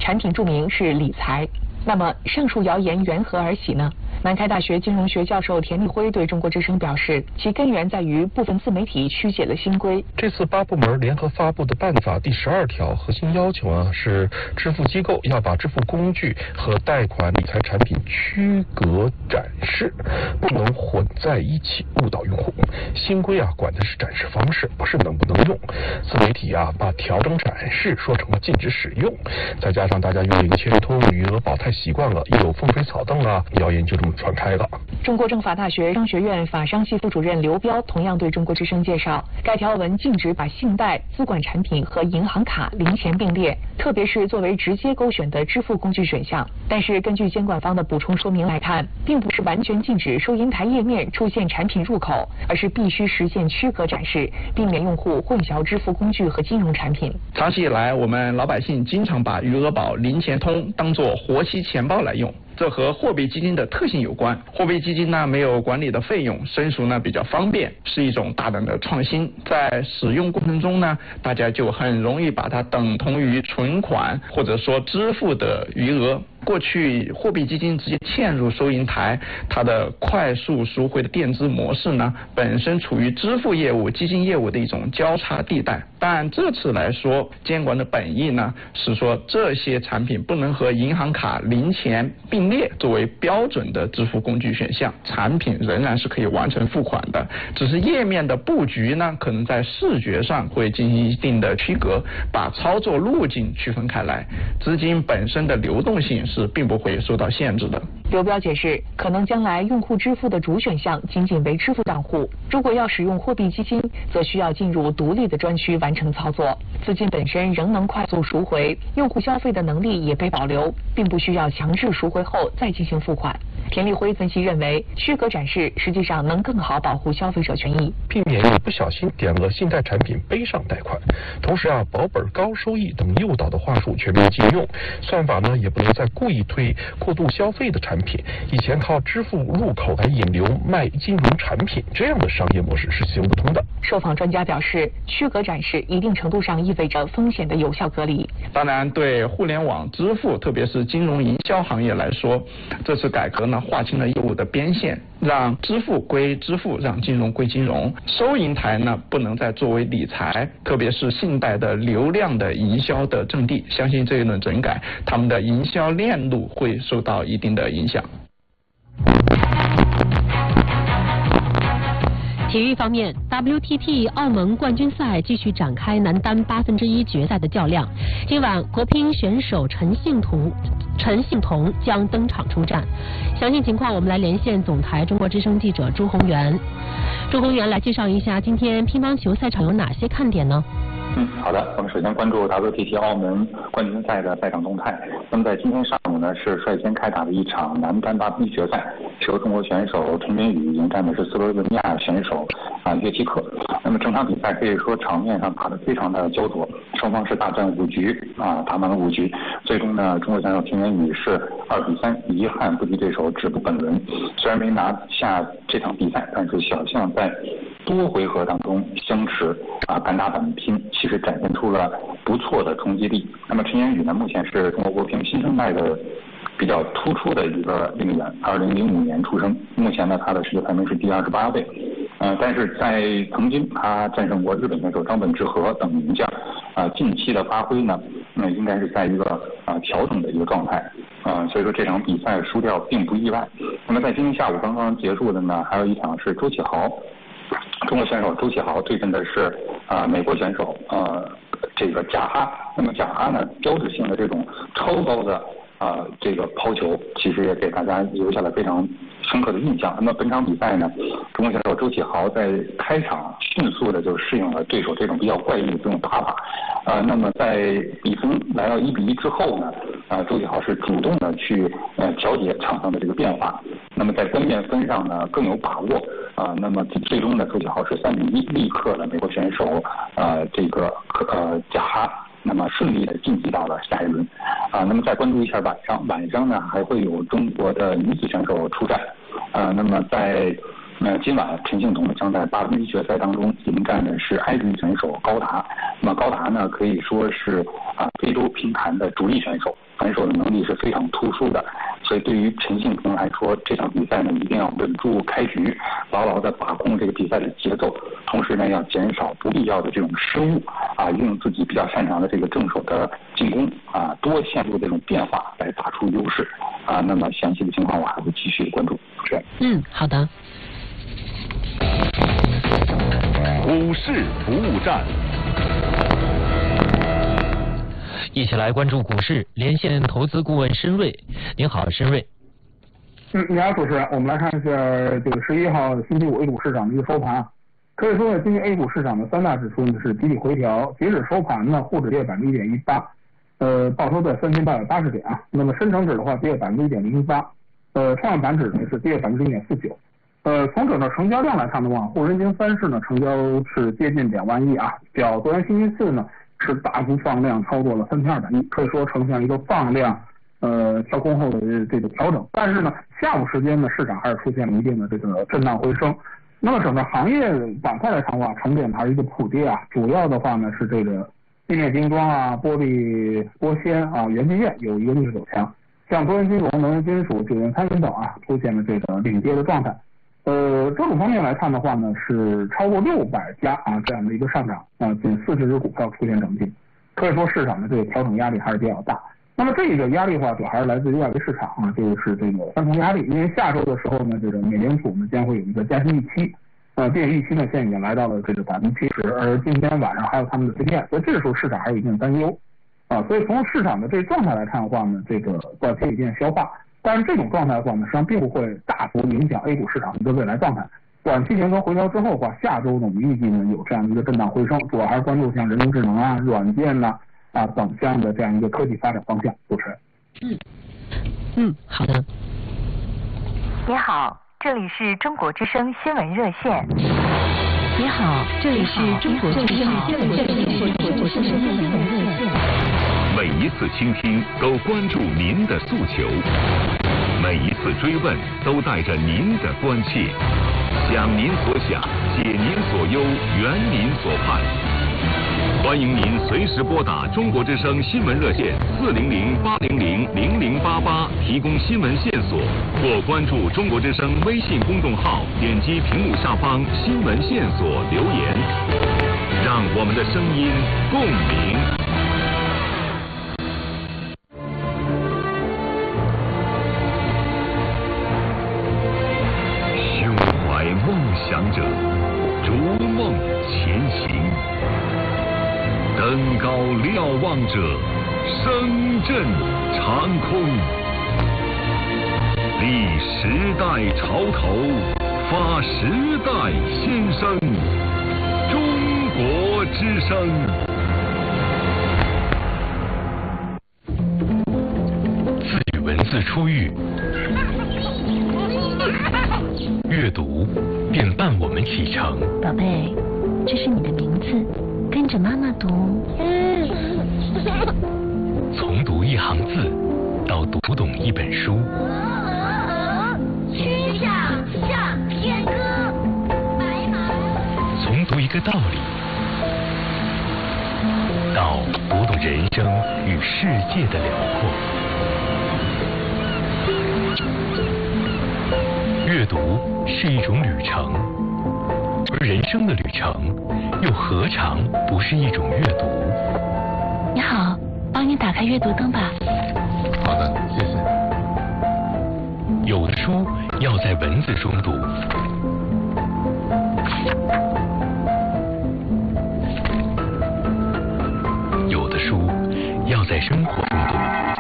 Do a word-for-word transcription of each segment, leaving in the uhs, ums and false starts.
产品注明是理财。那么上述谣言缘何而起呢？南开大学金融学教授田立辉对中国之声表示，其根源在于部分自媒体曲解了新规。 这次八部门联合发布的办法第十二条核心要求啊，是支付机构要把支付工具和贷款理财产品区隔展示，不能混在一起误导用户。新规啊，管的是展示方式，不是能不能用。自媒体啊，把调整展示说成了禁止使用，再加上大家用零钱通、余额宝太习惯了，一有风吹草动啊，谣言就这么传开了。 中国政法大学商学院法商系副主任刘彪同样对中国之声介绍，该条文禁止把信贷、资管产品和银行卡、零钱并列，特别是作为直接勾选的支付工具选项。但是根据监管方的补充说明来看，并不是完全禁止收银台页面出现产品入口，而是必须实现区隔展示，避免用户混淆支付工具和金融产品。 长期以来，我们老百姓经常把余额宝、零钱通当作活期钱包来用。这和货币基金的特性有关。货币基金呢没有管理的费用，申赎呢比较方便，是一种大胆的创新。在使用过程中呢，大家就很容易把它等同于存款或者说支付的余额。过去货币基金直接嵌入收银台，它的快速赎回的垫资模式呢，本身处于支付业务、基金业务的一种交叉地带。但这次来说，监管的本意呢是说，这些产品不能和银行卡、零钱并列作为标准的支付工具选项，产品仍然是可以完成付款的，只是页面的布局呢，可能在视觉上会进行一定的区隔，把操作路径区分开来，资金本身的流动性是并不会受到限制的。 刘彪解释，可能将来用户支付的主选项仅仅为支付账户，如果要使用货币基金，则需要进入独立的专区完成操作，资金本身仍能快速赎回，用户消费的能力也被保留，并不需要强制赎回后再进行付款。田立辉分析认为，区隔展示实际上能更好保护消费者权益， 避免你不小心点了信贷产品背上贷款，同时啊，保本高收益等诱导的话术全面禁用，算法呢也不能再故意推过度消费的产品。以前靠支付入口来引流卖金融产品，这样的商业模式是行不通的。 受访专家表示，区隔展示一定程度上意味着风险的有效隔离。 当然，对互联网支付，特别是金融营销行业来说，这次改革呢划清了业务的边线，让支付归支付，让金融归金融。收银台呢不能再作为理财，特别是信贷的流量的营销的阵地。相信这一轮整改，他们的营销链路会受到一定的影响。 体育方面 ，W T T 澳门冠军赛继续展开男单八分之一决赛的较量。今晚，国乒选手陈幸同陈幸同将登场出战。详细情况，我们来连线总台中国之声记者朱宏元。朱宏元来介绍一下今天乒乓球赛场有哪些看点呢？ 嗯，好的，我们首先关注 W T T 澳门冠军赛的赛场动态。那么在今天上午呢，是率先开打的一场男单八分之一决赛，是由中国选手陈彬宇迎战的是斯洛文尼亚选手啊约基克。那么整场比赛可以说场面上打得非常的焦灼，双方是大战五局啊，打满了五局。最终呢，中国选手陈彬宇是二比三遗憾不敌对手，止步本轮。虽然没拿下这场比赛，但是小象在多回合当中相持啊，敢打敢拼，其实展现出了不错的冲击力。那么陈妍宇呢，目前是中国国乒新生代的比较突出的一个运动员，二零零五年出生，目前呢他的世界排名是第二十八位。呃，但是在曾经他战胜过日本选手张本智和等名将，啊、呃，近期的发挥呢，那、呃、应该是在一个啊、呃、调整的一个状态，啊、呃，所以说这场比赛输掉并不意外。那么在今天下午刚刚结束的呢，还有一场是周启豪。中国选手周启豪对阵的是啊、呃、美国选手呃这个贾哈。那么贾哈呢，标志性的这种超高的啊、呃、这个抛球，其实也给大家留下了非常深刻的印象。那么本场比赛呢，中国选手周启豪在开场迅速的就适应了对手这种比较怪异的这种打法。啊、呃，那么在比分来到一比一之后呢，啊、呃，周启豪是主动的去呃调节场上的这个变化。那么在关键分上呢更有把握啊、呃，那么最终呢，周启豪是三比一力克了美国选手呃这个呃贾哈。那么顺利的晋级到了下一轮，啊，那么再关注一下晚上，晚上呢还会有中国的女子选手出战，啊，那么在呃今晚陈幸同将在八分之一决赛当中迎战的是埃及选手高达，那么高达呢可以说是啊非洲乒坛的主力选手， 反手的能力是非常突出的。所以对于陈幸同来说，这场比赛呢一定要稳住开局，牢牢的把控这个比赛的节奏，同时呢要减少不必要的这种失误啊，用自己比较擅长的这个正手的进攻啊，多线路这种变化来打出优势啊。那么详细的情况我还会继续关注。主持人， 嗯，好的。 股市服务站。 一起来关注股市，连线投资顾问申瑞。您好，申瑞。 嗯，你好，主持人。我们来看一下这个十一号星期五 A 股市场的一个收盘啊。可以说呢，今天 A 股市场的三大指数呢是集体回调，截止收盘呢，沪指跌百分之一点一八，呃，报收在三千八百八十点啊。那么深成指的话跌百分之一点零八，呃，创业板指呢是跌百分之一点四九。呃，从整个成交量来看的话，沪深经三市呢成交是接近两万亿啊，较昨天星期四呢是大幅放量超过了三千二百亿，可以说呈现一个放量呃调空后的这个调整。但是呢，下午时间呢，市场还是出现了一定的这个震荡回升。那么整个行业板块来看的话，成点还是一个普跌啊，主要的话呢是这个地面精装啊、玻璃、玻纤啊、元器件有一个逆势走强，像多元金融、能源金属、酒店餐饮等啊，出现了这个领跌的状态。呃，个股方面来看的话呢，是超过六百家啊这样的一个上涨啊，仅四十只股票出现整定，可以说市场的这个调整压力还是比较大。那么这个压力的话，主要还是来自于外围市场啊，这个是这个三重压力。因为下周的时候呢，这个美联储呢将会有一个加息预期，呃，这个预期呢现在已经来到了这个百分之七十，而今天晚上还有他们的 C P I， 所以这个时候市场还有一定的担忧啊。所以从市场的这个状态来看的话呢，这个短期有一定消化。但是这种状态的话呢，实际上并不会大幅影响 A 股市场的一个未来状态。短期形成回调之后的话，下周呢，我们预计呢有这样的一个震荡回升，主要还是关注像人工智能啊、软件呐 啊, 啊等项的这样一个科技发展方向。主持人， 嗯嗯，好的。 你好，这里是中国之声新闻热线。 你好，这里是中国之声新闻热线。 每一次倾听都关注您的诉求，每一次追问都带着您的关切，想您所想，解您所忧，圆您所盼。欢迎您随时拨打中国之声新闻热线四零零八零零零零八八提供新闻线索，或关注中国之声微信公众号，点击屏幕下方新闻线索留言，让我们的声音共鸣。梦想者逐梦前行，登高瞭望者声震长空，立时代潮头，发时代先声，中国之声。自与文字初遇，阅读便伴我们启程。 宝贝，这是你的名字，跟着妈妈读。 从读一行字到读懂一本书。 曲项向天歌，白马。 从读一个道理到读懂人生与世界的辽阔。阅读是一种旅程，而人生的旅程又何尝不是一种阅读？ 你好，帮你打开阅读灯吧。 好的，谢谢。 有的书要在文字中读，有的书要在生活中读。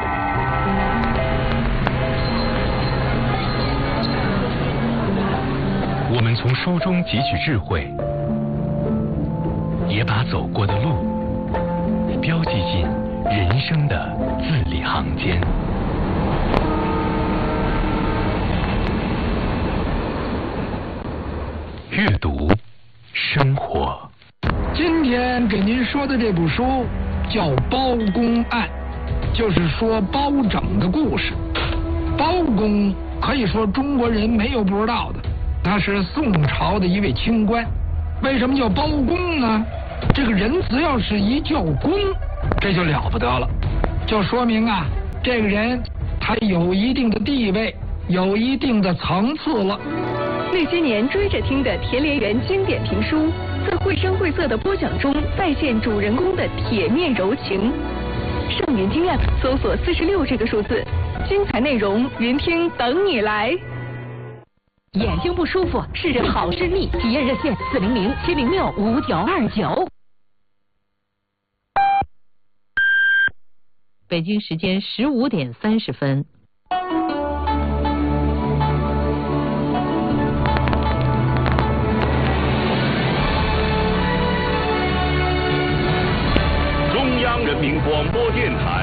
我们从书中汲取智慧，也把走过的路标记进人生的字里行间。阅读，生活。 今天给您说的这部书叫《包公案》，就是说包拯的故事。包公可以说中国人没有不知道的。他是宋朝的一位清官，为什么叫包公呢？这个人只要是一叫公，这就了不得了，就说明啊， 这个人他有一定的地位，有一定的层次了。 那些年追着听的田连元经典评书，在绘声绘色的播讲中再现主人公的铁面柔情。上年经验搜索四十六这个数字，精彩内容云听等你来。 眼睛不舒服，是好视力，体验热线四零零七零六五九二九。北京时间十五点三十分。 中央人民广播电台。